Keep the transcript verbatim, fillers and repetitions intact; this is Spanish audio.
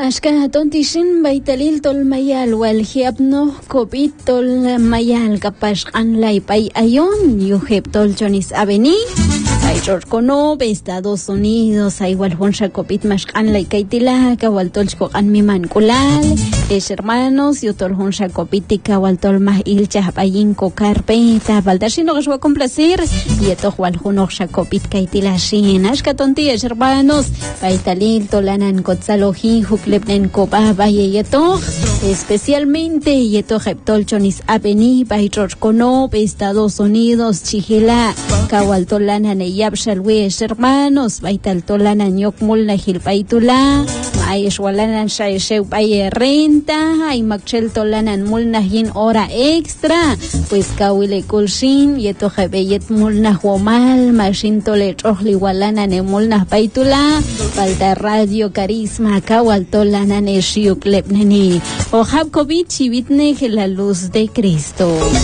Ashka tontishin baitalil tol mayal wal hiapno kopit tol mayal kapash anlay pay ayon yuhep tol chonis aveni ay kono Estados Unidos ay wal honsha kopit mash anlay kaitila kawal tol ko an miman kulal es hermanos yo tol honsha kopitika wal tol mah ilcha payin ko carpeta baldashino que a complacer y eto wal honosha kopit kaitila shin ashka tonti es hermanos baitalil tolanan kotzalohi lepnen copa valle yeto especialmente yeto heptol chonis aveni baitror kono Estados Unidos chihila kawal tolana ne yabshalwe hermanos baital tolana nyokmul na hilpaitula ay swalanan shaisheu paye renta ay makchel tolanan mul na hin hora extra pues kawile kulshin yeto hebeyet mul na homal mashin tole trohli walana ne mul na paitula falta radio carisma kawal tolana ne shiuk lepneni o hab covid chivitne la luz de Cristo.